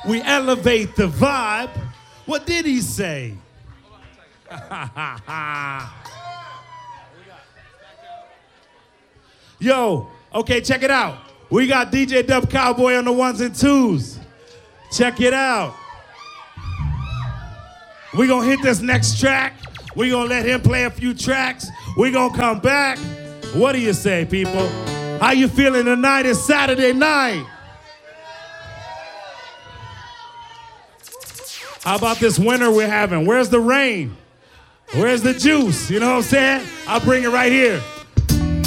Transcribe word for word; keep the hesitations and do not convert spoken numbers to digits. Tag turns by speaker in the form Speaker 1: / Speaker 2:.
Speaker 1: We elevate the vibe. What did he say? Yo, okay, check it out. We got D J Dub Cowboy on the ones and twos. Check it out. We're going to hit this next track. We're going to let him play a few tracks. We're going to come back. What do you say, people? How you feeling tonight? It's Saturday night. How about this winter we're having? Where's the rain? Where's the juice? You know what I'm saying? I'll bring it right here.